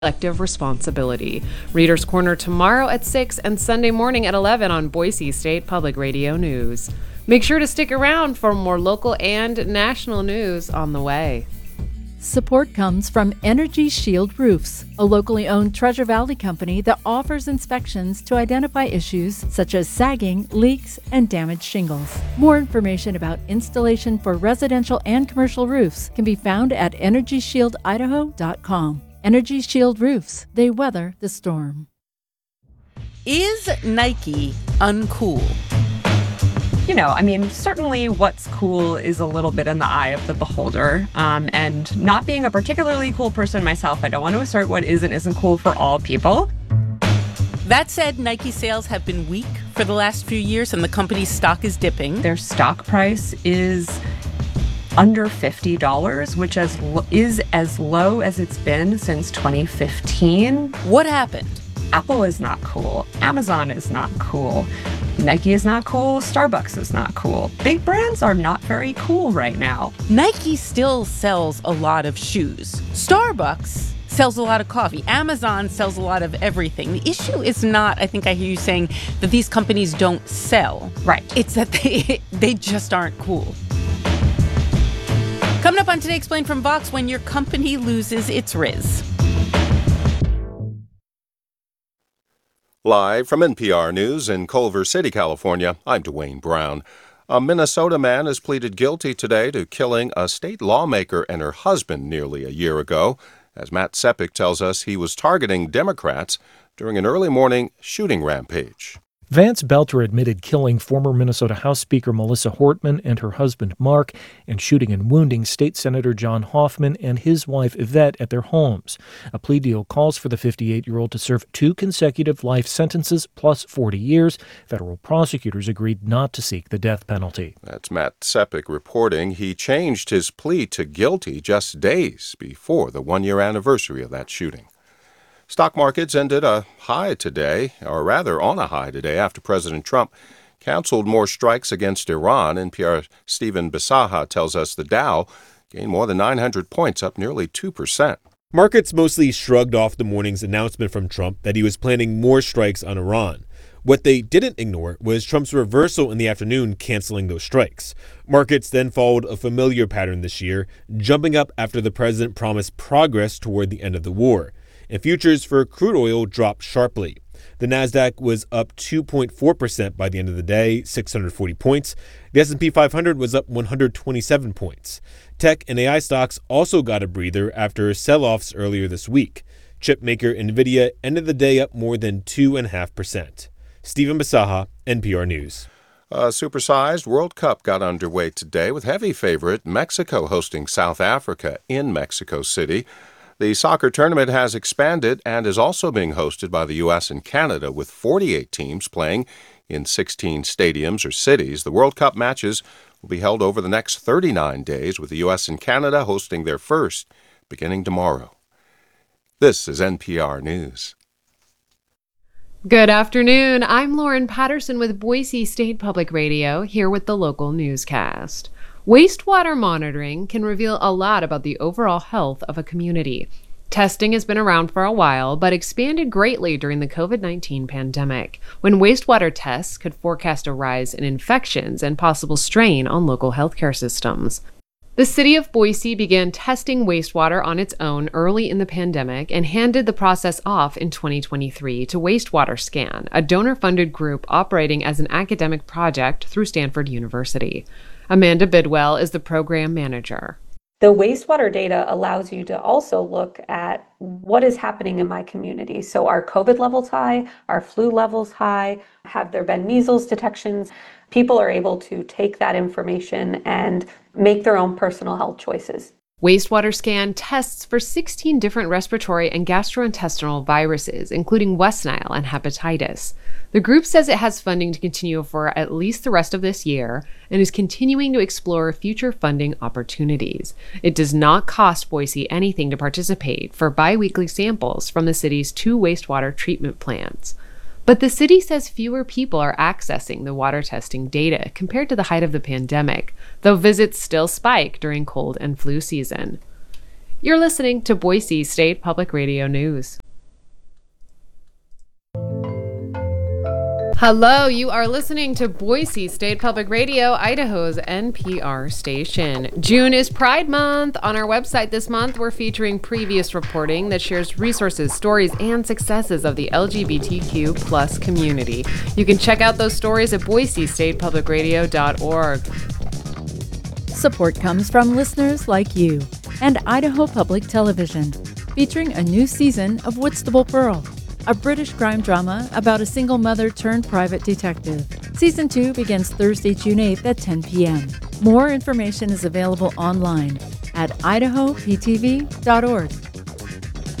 collective responsibility. Readers Corner tomorrow at 6 and Sunday morning at 11 on Boise State Public Radio News. Make sure to stick around for more local and national news on the way. Support comes from Energy Shield Roofs, a locally owned Treasure Valley company that offers inspections to identify issues such as sagging, leaks, and damaged shingles. More information about installation for residential and commercial roofs can be found at EnergyShieldIdaho.com. Energy Shield Roofs, they weather the storm. Is Nike uncool? Certainly what's cool is a little bit in the eye of the beholder. And not being a particularly cool person myself, I don't want to assert what is and isn't cool for all people. That said, Nike sales have been weak for the last few years, and the company's stock is dipping. Their stock price is under $50, which is as low as it's been since 2015. What happened? Apple is not cool. Amazon is not cool. Nike is not cool. Starbucks is not cool. Big brands are not very cool right now. Nike still sells a lot of shoes. Starbucks sells a lot of coffee. Amazon sells a lot of everything. The issue is not, I think I hear you saying, that these companies don't sell. Right. It's that they just aren't cool. Coming up on Today Explained from Vox, when your company loses its Riz. Live from NPR News in Culver City, California, I'm Dwayne Brown. A Minnesota man has pleaded guilty today to killing a state lawmaker and her husband nearly a year ago. As Matt Sepik tells us, he was targeting Democrats during an early morning shooting rampage. Vance Belter admitted killing former Minnesota House Speaker Melissa Hortman and her husband Mark and shooting and wounding State Senator John Hoffman and his wife Yvette at their homes. A plea deal calls for the 58-year-old to serve 2 consecutive life sentences plus 40 years. Federal prosecutors agreed not to seek the death penalty. That's Matt Sepik reporting. He changed his plea to guilty just days before the one-year anniversary of that shooting. Stock markets ended a high today, or rather on a high today, after President Trump canceled more strikes against Iran. NPR's Stephen Bisaha tells us the Dow gained more than 900 points, up nearly 2%. Markets mostly shrugged off the morning's announcement from Trump that he was planning more strikes on Iran. What they didn't ignore was Trump's reversal in the afternoon, canceling those strikes. Markets then followed a familiar pattern this year, jumping up after the president promised progress toward the end of the war. And futures for crude oil dropped sharply. The Nasdaq was up 2.4% by the end of the day, 640 points. The S&P 500 was up 127 points. Tech and AI stocks also got a breather after sell-offs earlier this week. Chip maker NVIDIA ended the day up more than 2.5%. Stephen Bisaha, NPR News. A supersized World Cup got underway today with heavy favorite Mexico hosting South Africa in Mexico City. The soccer tournament has expanded and is also being hosted by the U.S. and Canada, with 48 teams playing in 16 stadiums or cities. The World Cup matches will be held over the next 39 days, with the U.S. and Canada hosting their first beginning tomorrow. This is NPR News. Good afternoon. I'm Lauren Patterson with Boise State Public Radio, here with the local newscast. Wastewater monitoring can reveal a lot about the overall health of a community. Testing has been around for a while, but expanded greatly during the COVID-19 pandemic, when wastewater tests could forecast a rise in infections and possible strain on local healthcare systems. The city of Boise began testing wastewater on its own early in the pandemic and handed the process off in 2023 to Wastewater Scan, a donor-funded group operating as an academic project through Stanford University. Amanda Bidwell is the program manager. The wastewater data allows you to also look at what is happening in my community. So are COVID levels high? Are flu levels high? Have there been measles detections? People are able to take that information and make their own personal health choices. Wastewater Scan tests for 16 different respiratory and gastrointestinal viruses, including West Nile and hepatitis. The group says it has funding to continue for at least the rest of this year and is continuing to explore future funding opportunities. It does not cost Boise anything to participate for biweekly samples from the city's 2 wastewater treatment plants. But the city says fewer people are accessing the water testing data compared to the height of the pandemic, though visits still spike during cold and flu season. You're listening to Boise State Public Radio News. Hello, you are listening to Boise State Public Radio, Idaho's NPR station. June is Pride Month. On our website this month, we're featuring previous reporting that shares resources, stories, and successes of the LGBTQ plus community. You can check out those stories at boisestatepublicradio.org. Support comes from listeners like you and Idaho Public Television, featuring a new season of Whitstable Pearl, a British crime drama about a single mother turned private detective. Season 2 begins Thursday, June 8th at 10 p.m. More information is available online at idahoptv.org.